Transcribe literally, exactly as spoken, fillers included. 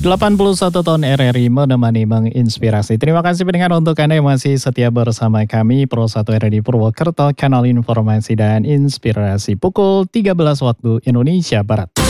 delapan puluh satu tahun R R I menemani menginspirasi. Terima kasih pendengar untuk Anda yang masih setia bersama kami Pro satu R R I Purwokerto, kanal informasi dan inspirasi pukul tiga belas waktu Indonesia Barat.